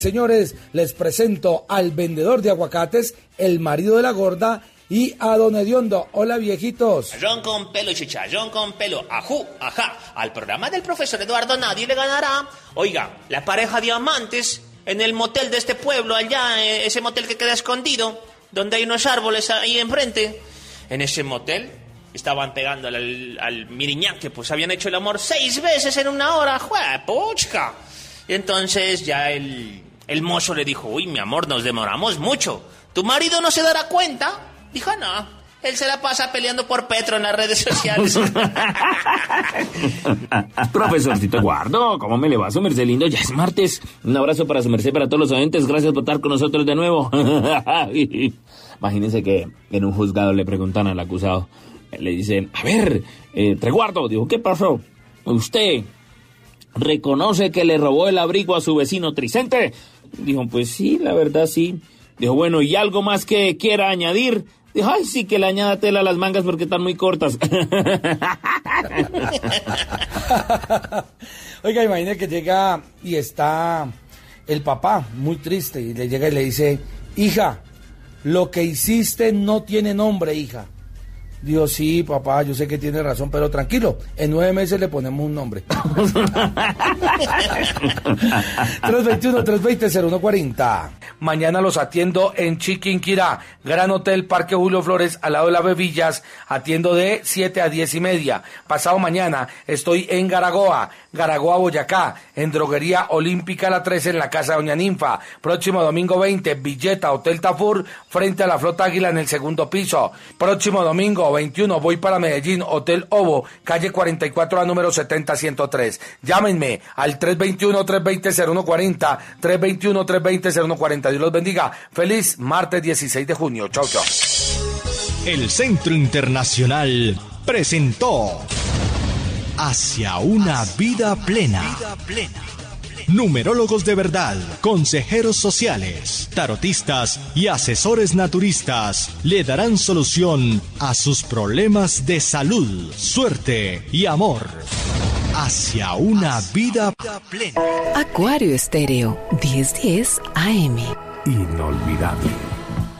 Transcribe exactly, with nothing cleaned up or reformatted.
Señores, les presento al vendedor de aguacates, el marido de la gorda, y a don Hediondo. Hola, viejitos. Chicharrón con pelo, chicharrón con pelo. Ajú, ajá. Al programa del profesor Eduardo nadie le ganará. Oiga, la pareja Diamantes en el motel de este pueblo, allá, ese motel que queda escondido, donde hay unos árboles ahí enfrente. En ese motel estaban pegando al, al miriñán, que pues habían hecho el amor seis veces en una hora. ¡Juepuchca! Y entonces ya el... El mozo le dijo, uy, mi amor, nos demoramos mucho. ¿Tu marido no se dará cuenta? Dijo, no, él se la pasa peleando por Petro en las redes sociales. Profesorcito Eduardo, ¿cómo me le va a su merced lindo? Ya es martes. Un abrazo para su merced, para todos los oyentes. Gracias por estar con nosotros de nuevo. Imagínense que en un juzgado le preguntan al acusado. Le dicen, a ver, eh, Treguardo, dijo, ¿qué pasó? ¿Usted reconoce que le robó el abrigo a su vecino Tricente? Dijo, pues sí, la verdad sí. Dijo, bueno, ¿y algo más que quiera añadir? Dijo, ay, sí, que le añada tela a las mangas porque están muy cortas. Oiga, imagínate que llega y está el papá muy triste y le llega y le dice, hija, lo que hiciste no tiene nombre, hija. Digo, sí, papá, yo sé que tiene razón, pero tranquilo, en nueve meses le ponemos un nombre. tres veintiuno, tres veinte, cero uno cuarenta. Mañana los atiendo en Chiquinquirá, Gran Hotel Parque Julio Flores, al lado de las Bebillas. Atiendo de siete a diez y media. Pasado mañana estoy en Garagoa, Garagoa, Boyacá, en Droguería Olímpica La trece, en la Casa de Doña Ninfa. Próximo domingo veinte, Villeta, Hotel Tafur, frente a la Flota Águila en el segundo piso. Próximo domingo veintiuno, voy para Medellín, Hotel Ovo, calle cuarenta y cuatro, a número setenta ciento tres. Llámenme al tres veintiuno, tres veinte, cero uno cuarenta, tres veintiuno, tres veinte, cero uno cuarenta. Dios los bendiga. Feliz martes dieciséis de junio. Chau, chau. El Centro Internacional presentó Hacia una vida plena. Numerólogos de verdad, consejeros sociales, tarotistas y asesores naturistas le darán solución a sus problemas de salud, suerte y amor. Hacia una vida plena. Acuario Estéreo, diez diez A M. Inolvidable.